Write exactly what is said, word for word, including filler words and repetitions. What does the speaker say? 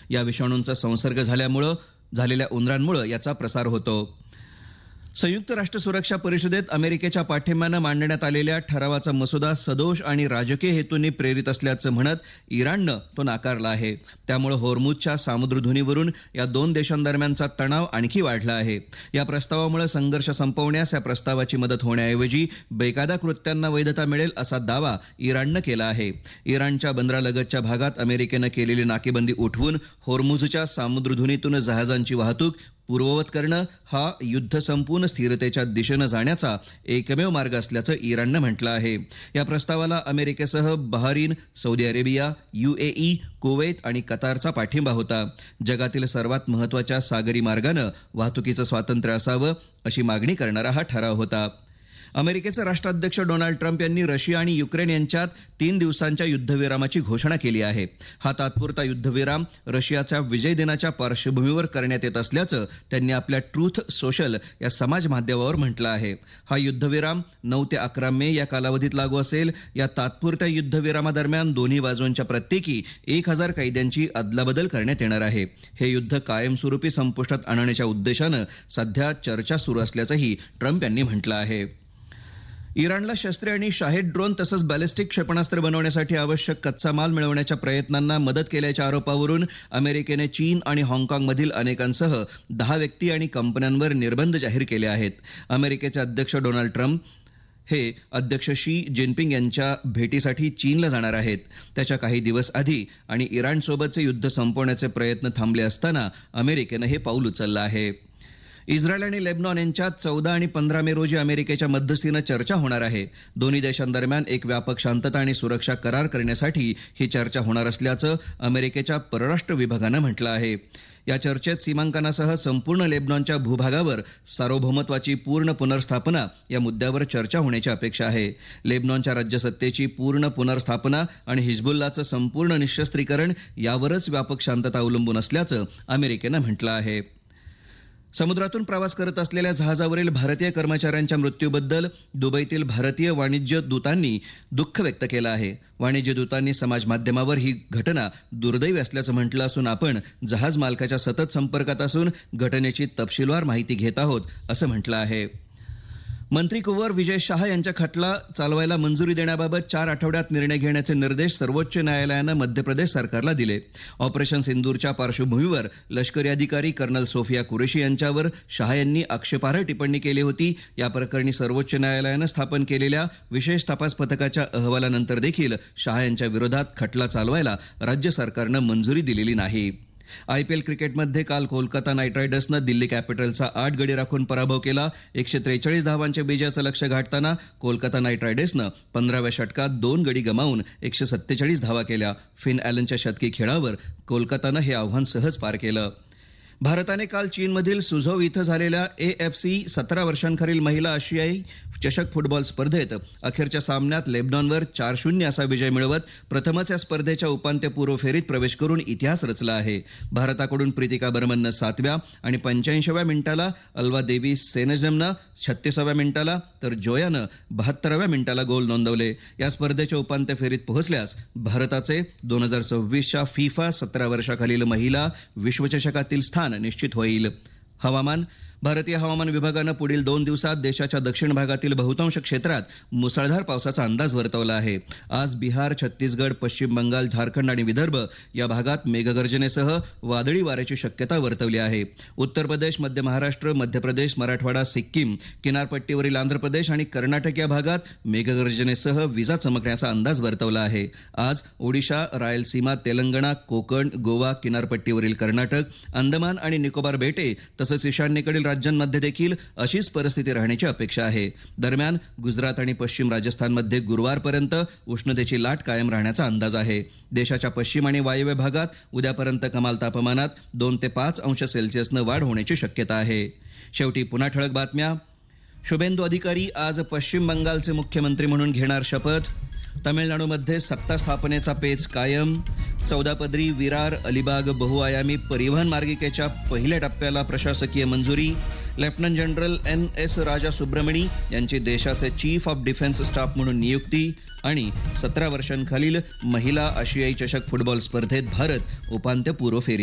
या विषाणूंचा संसर्ग झाल्यामुळे झालेल्या उंदरांमुळे याचा प्रसार होतो. संयुक्त राष्ट्र सुरक्षा परिषदेत अमेरिकेच्या पाठिंब्यानं मांडण्यात आलेल्या ठरावाचा मसुदा सदोष आणि राजकीय हेतूंनी प्रेरित असल्याचं म्हणत इराणनं तो नाकारला आहे. त्यामुळे होर्मुझच्या सामुद्रधुनीवरून या दोन देशांदरम्यानचा तणाव आणखी वाढला आहे. या प्रस्तावामुळे संघर्ष संपवण्यास या प्रस्तावाची मदत होण्याऐवजी बेकायदा कृत्यांना वैधता मिळेल असा दावा इराणनं केला आहे. इराणच्या बंदरालगतच्या भागात अमेरिकेनं केलेली नाकेबंदी उठवून होर्मुझच्या सामुद्रधुनीतून जहाजांची वाहतूक पूर्ववत करणं हा युद्ध संपून स्थिरतेच्या दिशेनं जाण्याचा एकमेव मार्ग असल्याचं इराणनं म्हटलं आहे. या प्रस्तावाला अमेरिकेसह Bahrain, Saudi Arabia, UAE, Kuwait आणि कतारचा पाठिंबा होता. जगातील सर्वात महत्त्वाच्या सागरी मार्गानं वाहतुकीचं स्वातंत्र्य असावं अशी मागणी करणारा हा ठराव होता. अमेरिकेचे राष्ट्राध्यक्ष डोनाल्ड ट्रम्प यांनी रशिया आणि युक्रेन यांच्यात तीन दिवसांच्या युद्धविरामाची घोषणा केली आहे. हा तात्पुरता युद्धविराम रशियाच्या विजय दिनाच्या पार्श्वभूमीवर करण्यात येत असल्याचं त्यांनी आपल्या ट्रूथ सोशल या समाज माध्यमावर म्हटलं आहे. हा युद्धविराम नऊ ते अकरा मे या कालावधीत लागू असेल. या तात्पुरत्या युद्धविरामादरम्यान दोन्ही बाजूंच्या प्रत्येकी एक हजार कैद्यांची अदलाबदल करण्यात येणार आहे. हे युद्ध कायमस्वरूपी संपुष्टात आणण्याच्या उद्देशानं सध्या चर्चा सुरू असल्याचंही ट्रम्प यांनी म्हटलं आहे. इराणला शस्त्रे आणि शाहेद ड्रोन तसंच बॅलिस्टिक क्षेपणास्त्र बनवण्यासाठी आवश्यक कच्चा माल मिळवण्याच्या प्रयत्नांना मदत केल्याच्या आरोपावरून अमेरिकेने चीन आणि हाँगकाँगमधील अनेकांसह दहा व्यक्ती आणि कंपन्यांवर निर्बंध जाहीर केले आहेत. अमेरिकेचे अध्यक्ष डोनाल्ड ट्रम्प हे अध्यक्ष शी जिनपिंग यांच्या भेटीसाठी चीनला जाणार आहेत. त्याच्या काही दिवस आधी आणि इराणसोबतचे युद्ध संपवण्याचे प्रयत्न थांबले असताना अमेरिकेनं हे पाऊल उचललं आहे. इस्रायल आणि लेबनॉन यांच्यात चौदा आणि पंधरा मे रोजी अमेरिकेच्या मध्यस्थीनं चर्चा होणार आहे. दोन्ही देशांदरम्यान एक व्यापक शांतता आणि सुरक्षा करार करण्यासाठी ही चर्चा होणार असल्याचं अमेरिकेच्या परराष्ट्र विभागानं म्हटलं आहे. या चर्चेत सीमांकनासह संपूर्ण लेबनॉनच्या भूभागावर सार्वभौमत्वाची पूर्ण पुनर्स्थापना या मुद्द्यावर चर्चा होण्याची अपेक्षा आहे. लेबनॉनच्या राज्यसत्तेची पूर्ण पुनर्स्थापना आणि हिजबुल्लाचं संपूर्ण निःशस्त्रीकरण यावरच व्यापक शांतता अवलंबून असल्याचं अमेरिकेनं म्हटलं आहे. समुद्रातून प्रवास करत असलेल्या जहाजावरील भारतीय कर्मचाऱ्यांच्या मृत्यूबद्दल दुबईतील भारतीय वाणिज्य दूतांनी दुःख व्यक्त केलं आहे. वाणिज्य दूतांनी समाज माध्यमावर ही घटना दुर्दैवी असल्याचं म्हटलं असून आपण जहाज मालकाच्या सतत संपर्कात असून घटनेची तपशीलवार माहिती घेत आहोत असं म्हटलं आहे. मंत्री कुंवर विजय शाह यांच्या खटला चालवायला मंजुरी देण्याबाबत चार आठवड्यात निर्णय घेण्याचे निर्देश सर्वोच्च न्यायालयानं मध्य प्रदेश सरकारला दिले. ऑपरेशन सिंदूरच्या पार्श्वभूमीवर लष्करी अधिकारी कर्नल सोफिया कुरेशी यांच्यावर शाह यांनी आक्षेपार्ह टिप्पणी केली होती. या प्रकरणी सर्वोच्च न्यायालयानं स्थापन केलेल्या विशेष तपास पथकाच्या अहवालानंतर देखील शाह यांच्या विरोधात खटला चालवायला राज्य सरकारनं मंजुरी दिलेली नाही. आयपीएल क्रिकेटमध्ये काल कोलकाता नाईट रायडर्सनं दिल्ली कॅपिटल्सचा आठ गडी राखून पराभव केला. एकशे त्रेचाळीस धावांच्या विजयाचं लक्ष्य गाठताना कोलकाता नाईट रायडर्सनं पंधराव्या षटकात दोन गडी गमावून एकशे सत्तेचाळीस धावा केल्या. फिन ॲलनच्या शतकी खेळावर कोलकातानं हे आव्हान सहज पार केलं. भारताने काल चीनमधील सुझोव इथं झालेल्या एएफसी सतरा वर्षांखालील महिला आशियाई चषक फुटबॉल स्पर्धेत अखेरच्या सामन्यात लेबनॉनवर चार शून्य असा विजय मिळवत प्रथमच या स्पर्धेच्या उपांत्यपूर्व फेरीत प्रवेश करून इतिहास रचला आहे. भारताकडून प्रीतिका बर्मननं सातव्या आणि पंच्याऐंशीव्या मिनिटाला अल्वा देवी सेनजमनं छत्तीसाव्या मिनिटाला तर जोयानं बहात्तराव्या मिनिटाला गोल नोंदवले. या स्पर्धेच्या उपांत्य फेरीत पोहोचल्यास भारताचे दोन हजार सव्वीसच्या फिफा सतरा वर्षाखालील महिला विश्वचषकातील स्थान निश्चित होईल. हवामान. भारतीय हवामान विभागानं पुढील दोन दिवसात देशाच्या दक्षिण भागातील बहुतांश क्षेत्रात मुसळधार पावसाचा अंदाज वर्तवला आहे. आज बिहार, छत्तीसगड, पश्चिम बंगाल, झारखंड आणि विदर्भ या भागात मेघगर्जनेसह वादळी वाऱ्याची शक्यता वर्तवली आहे. उत्तर प्रदेश, मध्य महाराष्ट्र, मध्य प्रदेश, मराठवाडा, सिक्कीम, किनारपट्टीवरील आंध्र प्रदेश आणि कर्नाटक या भागात मेघगर्जनेसह विजा चमकण्याचा अंदाज वर्तवला आहे. आज ओडिशा, रायलसीमा, तेलंगणा, कोकण, गोवा, किनारपट्टीवरील कर्नाटक, अंदमान आणि निकोबार बेटे तसंच ईशान्येकडील राज्यांमध्ये देखील अशीच परिस्थिती राहण्याची अपेक्षा आहे. दरम्यान गुजरात आणि पश्चिम राजस्थानमध्ये गुरुवारपर्यंत उष्णतेची लाट कायम राहण्याचा अंदाज आहे. देशाच्या पश्चिम आणि वायव्य भागात उद्यापर्यंत कमाल तापमानात दोन ते पाच अंश सेल्सिअसनं वाढ होण्याची शक्यता आहे. शेवटी पुन्हा ठळक बातम्या. शुभेंदू अधिकारी आज पश्चिम बंगालचे मुख्यमंत्री म्हणून घेणार शपथ. तमिळनाडूमध्ये सत्ता स्थापनेचा पेच कायम. चौदापदरी विरार अलिबाग बहुआयामी परिवहन मार्गिकेच्या पहिल्या टप्प्याला प्रशासकीय मंजुरी. लेफ्टनंट जनरल एन एस राजा सुब्रमणी यांची देशाचे चीफ ऑफ डिफेन्स स्टाफ म्हणून नियुक्ती. आणि सतरा वर्षांखालील महिला आशियाई चषक फुटबॉल स्पर्धेत भारत उपांत्यपूर्व फेरी